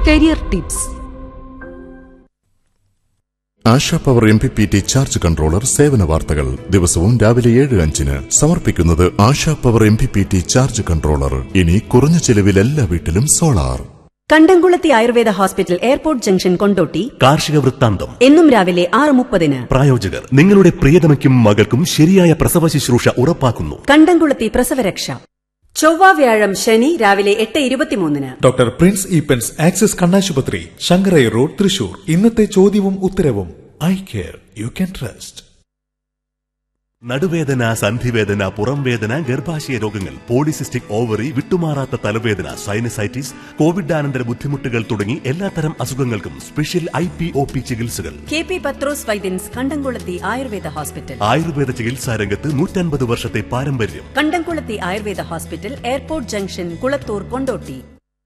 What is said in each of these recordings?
Career tips. ASHA power MPPT charge controller സേവന വാർത്തകൾ ദിവസവും രാവിലെ 7:05 സമർപ്പിക്കുന്നത് ASHA power MPPT charge controller. ഇനി കുറഞ്ഞ ചെലവിൽ എല്ലാ വീട്ടിലും സോളാർ. കണ്ടംകുളത്തി Ayurveda hospital, airport junction, Kondotty. കാർഷിക വൃത്താന്തം എന്നും രാവിലെ 6:30. പ്രായോജകർ നിങ്ങളുടെ പ്രിയതമയ്ക്കും മകൾക്കും ശരിയായ പ്രസവ ശുശ്രൂഷ ഉറപ്പാക്കുന്നു. കണ്ടംകുളത്തി പ്രസവരക്ഷ. ചൊവ്വ, വ്യാഴം, ശനി രാവിലെ 8:23. ഡോക്ടർ പ്രിൻസ് ഈപ്പൻസ് ആക്സിസ് കണ്ണാശുപത്രി, ശങ്കരൈ റോഡ്, തൃശൂർ. ഇന്നത്തെ ചോദ്യവും ഉത്തരവും. Eye care you can trust. നടുവേദന, സന്ധിവേദന, പുറംവേദന, ഗർഭാശയ രോഗങ്ങൾ, പോളിസിസ്റ്റിക് ഓവറി, വിട്ടുമാറാത്ത തലവേദന, സൈനസൈറ്റിസ്, കോവിഡാനന്തര ബുദ്ധിമുട്ടുകൾ തുടങ്ങി എല്ലാത്തരം അസുഖങ്ങൾക്കും സ്പെഷ്യൽ IPOP ചികിത്സകൾ. KP പത്രോസ് വൈദ്യൻസ്, കണ്ടംകുളത്തി ആയുർവേദ ഹോസ്പിറ്റൽ. ആയുർവേദ ചികിത്സാ രംഗത്ത് 150 വർഷത്തെ പാരമ്പര്യം. കണ്ടംകുളത്തി Ayurveda hospital, airport junction, Kulathur, Kondotty.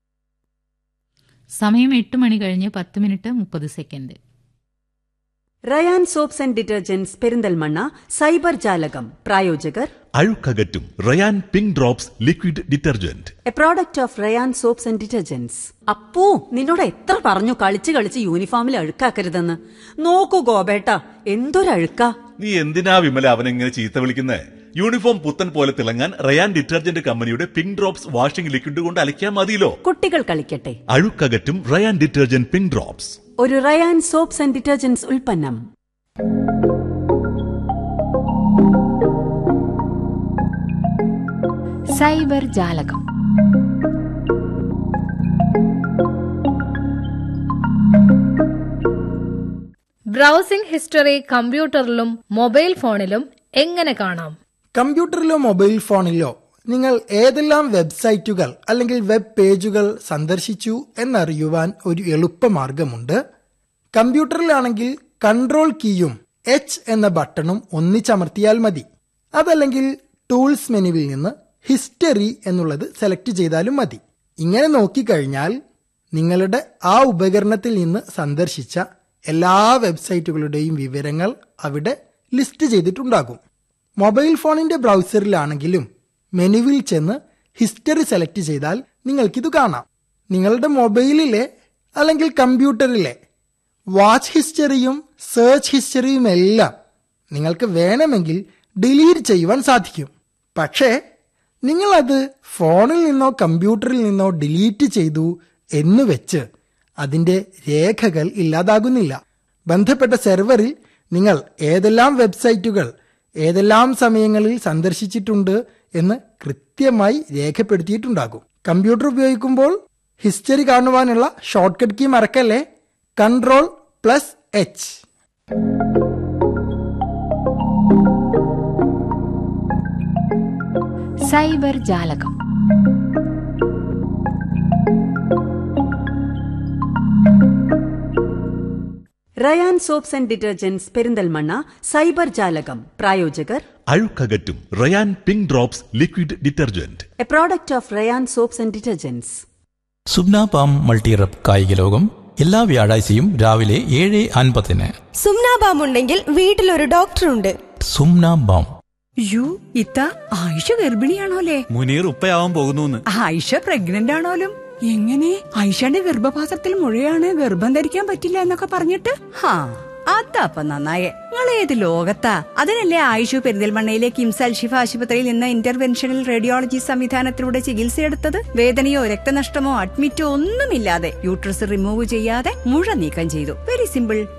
സമയം 8 മണി കഴിഞ്ഞ് 10:30. Ryan soaps and detergents, Perinthalmanna. Cyber ജാലകം. പ്രായോജകർ അഴുക്കകറ്റും Ryan pink drops liquid detergent, A product of Ryan soaps and detergents. Appu, നിന്നോട് എത്ര പറഞ്ഞു കളിച്ച് കളിച്ച് യൂണിഫോമിൽ അഴുക്കാക്കരുതെന്ന്. നോക്കൂ ഗോപേട്ട, എന്തൊരഴുക്കാ. നീ എന്തിനാ വിമല അവനെങ്ങനെ ചീത്ത വിളിക്കുന്നേ? യൂണിഫോം പുത്തൻ പോലെ തിളങ്ങാൻ റയാൻ ഡിറ്റർജന്റ് കമ്പനിയുടെ പിങ്ക് ഡ്രോപ്സ് വാഷിംഗ് ലിക്വിഡ് കൊണ്ട് അലക്കിയാൽ മതിയല്ലോ. കുട്ടികൾ കളിക്കട്ടെ. അഴുക്കകറ്റും റയാൻ ഡിറ്റർജന്റ് പിങ്ക് ഡ്രോപ്സ്, ഒരു റയാൻ സോപ്സ് ആൻഡ് ഡിറ്റർജന്റ്സ് ഉൽപ്പന്നം. സൈബർ ജാലകം. ബ്രൗസിംഗ് ഹിസ്റ്ററി കമ്പ്യൂട്ടറിലും മൊബൈൽ ഫോണിലും എങ്ങനെ കാണാം? കമ്പ്യൂട്ടറിലോ മൊബൈൽ ഫോണിലോ നിങ്ങൾ ഏതെല്ലാം വെബ്സൈറ്റുകൾ അല്ലെങ്കിൽ വെബ് പേജുകൾ സന്ദർശിച്ചു എന്നറിയുവാൻ ഒരു എളുപ്പമാർഗമുണ്ട്. കമ്പ്യൂട്ടറിലാണെങ്കിൽ കൺട്രോൾ കീയും H എന്ന ബട്ടണും ഒന്നിച്ചമർത്തിയാൽ മതി. അതല്ലെങ്കിൽ ടൂൾസ് മെനുവിൽ നിന്ന് ഹിസ്റ്ററി എന്നുള്ളത് സെലക്ട് ചെയ്താലും മതി. ഇങ്ങനെ നോക്കിക്കഴിഞ്ഞാൽ നിങ്ങളുടെ ആ ഉപകരണത്തിൽ നിന്ന് സന്ദർശിച്ച എല്ലാ വെബ്സൈറ്റുകളുടെയും വിവരങ്ങൾ അവിടെ ലിസ്റ്റ് ചെയ്തിട്ടുണ്ടാകും. മൊബൈൽ ഫോണിന്റെ ബ്രൗസറിലാണെങ്കിലും മെനുവിൽ ചെന്ന് ഹിസ്റ്ററി സെലക്ട് ചെയ്താൽ നിങ്ങൾക്കിത് കാണാം. നിങ്ങളുടെ മൊബൈലിലെ അല്ലെങ്കിൽ കമ്പ്യൂട്ടറിലെ വാച്ച് ഹിസ്റ്ററിയും സെർച്ച് ഹിസ്റ്ററിയും എല്ലാം നിങ്ങൾക്ക് വേണമെങ്കിൽ ഡിലീറ്റ് ചെയ്യുവാൻ സാധിക്കും. പക്ഷേ നിങ്ങളത് ഫോണിൽ നിന്നോ കമ്പ്യൂട്ടറിൽ നിന്നോ ഡിലീറ്റ് ചെയ്തു എന്ന് വെച്ച് അതിൻ്റെ രേഖകൾ ഇല്ലാതാകുന്നില്ല. ബന്ധപ്പെട്ട സെർവറിൽ നിങ്ങൾ ഏതെല്ലാം വെബ്സൈറ്റുകൾ ഏതെല്ലാം സമയങ്ങളിൽ സന്ദർശിച്ചിട്ടുണ്ട് എന്ന് കൃത്യമായി രേഖപ്പെടുത്തിയിട്ടുണ്ടാകും. കമ്പ്യൂട്ടർ ഉപയോഗിക്കുമ്പോൾ ഹിസ്റ്ററി കാണുവാനുള്ള ഷോർട്ട്കട്ട് കീ മറക്കല്ലേ, Ctrl+H. സൈബർ ജാലകം. Ryan soaps and detergents, Perinthalmanna. Cyber ജാലകം. പ്രായോജകർ അഴുക്കകറ്റും Ryan pink drops liquid detergent, A product of Ryan soaps and detergents. സുബ്ന palm മൾട്ടിറപ്പ് കായിക ലോകം എല്ലാ വ്യാഴാഴ്ചയും രാവിലെ 7:50. സുംന ബാം ഉണ്ടെങ്കിൽ വീട്ടിലൊരു ഡോക്ടറുണ്ട്. സുംന ബാം. ഇത്ത ആയിഷ ഗർഭിണിയാണോലേ? മുനീർ ഉപ്പയാവാൻ പോകുന്നു. ആയിഷ പ്രഗ്നന്റ് ആണോലും. എങ്ങനെ? ആയിഷയുടെ ഗർഭപാത്രത്തിൽ മുഴയാണ്, ഗർഭം ധരിക്കാൻ പറ്റില്ല എന്നൊക്കെ പറഞ്ഞിട്ട്. അതപ്പ നന്നായേ. നിങ്ങൾ ഏത് ലോകത്താ? അതിനല്ലേ ആയിഷു പെരിന്തൽമണ്ണയിലെ കിംസ് അൽഷിഫ ആശുപത്രിയിൽ നിന്ന് ഇന്റർവെൻഷണൽ റേഡിയോളജി സംവിധാനത്തിലൂടെ ചികിത്സയെടുത്തത്. വേദനയോ രക്തനഷ്ടമോ അഡ്മിറ്റോ ഒന്നുമില്ലാതെ യൂട്രസ് റിമൂവ് ചെയ്യാതെ മുഴ നീക്കം ചെയ്തു. Very simple.